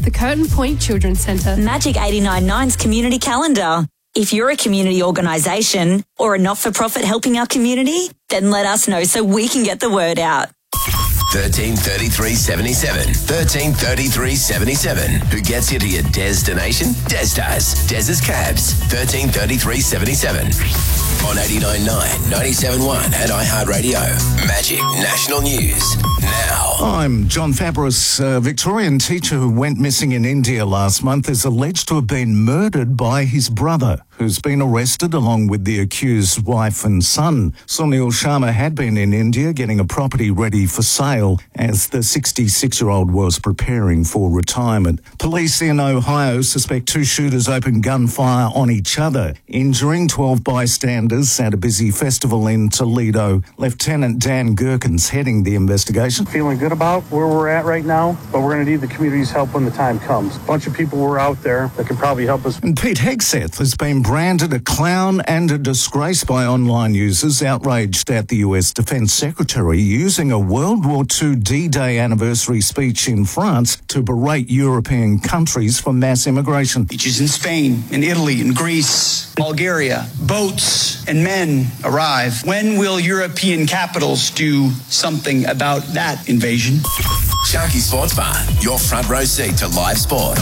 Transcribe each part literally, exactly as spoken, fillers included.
the Curtin Point Children's Centre. Magic eighty-nine point nine's community calendar. If you're a community organisation or a not-for-profit helping our community, then let us know so we can get the word out. thirteen thirty-three seventy-seven. thirteen thirty-three seventy-seven. Who gets you to your destination? Des does. Des's Cabs. thirteen thirty-three seventy-seven. On eighty-nine point nine, ninety-seven point one and iHeartRadio. Magic National News. Now. I'm John Fabris. A Victorian teacher who went missing in India last month is alleged to have been murdered by his brother, who's been arrested along with the accused wife and son. Sunil Sharma had been in India getting a property ready for sale as the sixty-six-year-old was preparing for retirement. Police in Ohio suspect two shooters opened gunfire on each other, injuring twelve bystanders at a busy festival in Toledo. Lieutenant Dan Gherkins heading the investigation. Feeling good about where we're at right now, but we're going to need the community's help when the time comes. A bunch of people were out there that can probably help us. And Pete Hegseth has been branded a clown and a disgrace by online users outraged at the U S Defence Secretary using a World War Two D-Day anniversary speech in France to berate European countries for mass immigration. Beaches in Spain, in Italy, in Greece, Bulgaria, boats and men arrive. When will European capitals do something about that invasion? Sharky Sports Bar, your front row seat to live sport.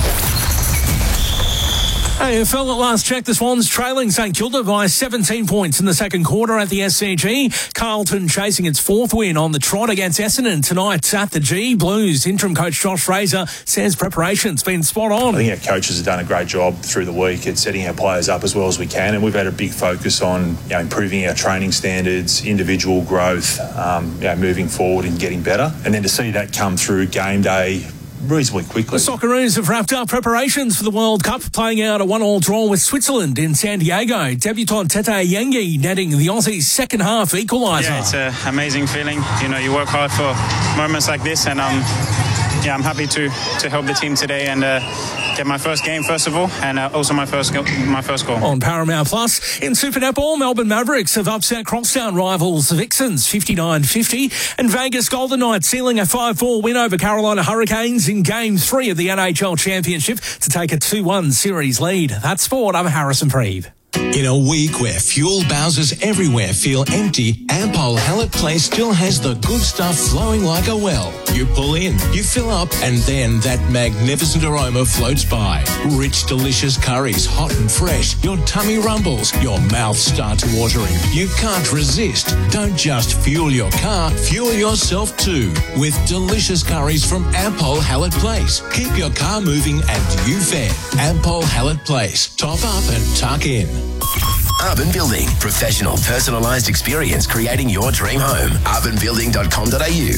A F L at last check, the Swans trailing St Kilda by seventeen points in the second quarter at the S C G. Carlton chasing its fourth win on the trot against Essendon tonight at the G. Blues interim coach Josh Fraser says preparation's been spot on. I think our coaches have done a great job through the week at setting our players up as well as we can, and we've had a big focus on you know, improving our training standards, individual growth, um, you know, moving forward and getting better. And then to see that come through game day reasonably quickly. The Socceroos have wrapped up preparations for the World Cup, playing out a one-all draw with Switzerland in San Diego. Debutant Tete Yengi netting the Aussies' second half equaliser. Yeah, it's an amazing feeling. You know, you work hard for moments like this, and um, yeah, I'm happy to to help the team today and uh, get my first game first of all, and uh, also my first go- my first goal. On Paramount Plus, in Super Netball, Melbourne Mavericks have upset Crosstown rivals Vixens fifty-nine fifty, and Vegas Golden Knights sealing a five four win over Carolina Hurricanes in Game three of the N H L Championship to take a two one series lead. That's sport. I'm Harrison Preeve. In a week where fuel bowsers everywhere feel empty, Ampol Hallett Place still has the good stuff flowing like a well. You pull in, you fill up, and then that magnificent aroma floats by. Rich, delicious curries, hot and fresh. Your tummy rumbles, your mouth starts watering. You can't resist. Don't just fuel your car, fuel yourself too. With delicious curries from Ampol Hallett Place. Keep your car moving and you fed. Ampol Hallett Place. Top up and tuck in. Urban Building. Professional, personalised experience creating your dream home. urban building dot com dot a u.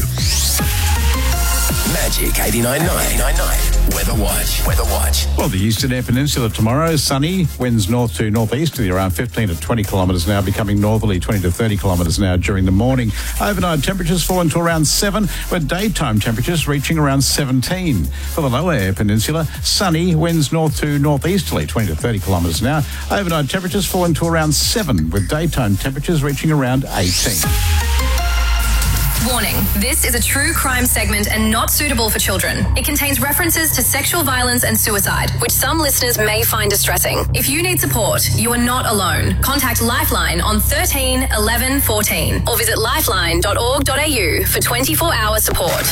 Magic eighty-nine point nine. Weather Watch. Weather Watch. Well, the Eastern Air Peninsula tomorrow, sunny, winds north to northeasterly around fifteen to twenty kilometres an hour, becoming northerly twenty to thirty kilometres an hour during the morning. Overnight temperatures falling to around seven, with daytime temperatures reaching around seventeen. For the lower Air Peninsula, sunny, winds north to northeasterly twenty to thirty kilometres an hour. Overnight temperatures falling to around seven, with daytime temperatures reaching around eighteen. Warning, this is a true crime segment and not suitable for children. It contains references to sexual violence and suicide, which some listeners may find distressing. If you need support, you are not alone. Contact Lifeline on thirteen eleven fourteen or visit lifeline dot org dot a u for twenty-four hour support.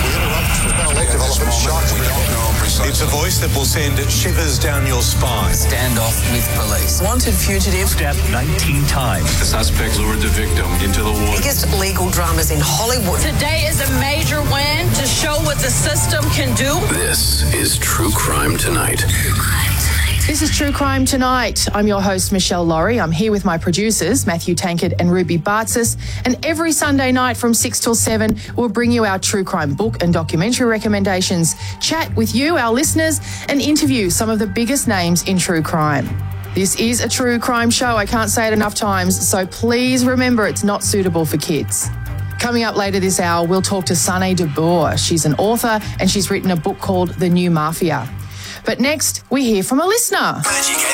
It's a voice that will send shivers down your spine. Standoff with police. Wanted fugitive. Stabbed nineteen times. The suspect lured the victim into the woods. Biggest legal dramas in Hollywood. Today is a major win to show what the system can do. This is True Crime Tonight. True Crime Tonight. This is True Crime Tonight. I'm your host, Michelle Laurie. I'm here with my producers, Matthew Tankard and Ruby Bartzis. And every Sunday night from six till seven, we'll bring you our true crime book and documentary recommendations, chat with you, our listeners, and interview some of the biggest names in true crime. This is a true crime show. I can't say it enough times, so please remember it's not suitable for kids. Coming up later this hour, we'll talk to Sunny DeBoer. She's an author and she's written a book called The New Mafia. But next, we hear from a listener. Magic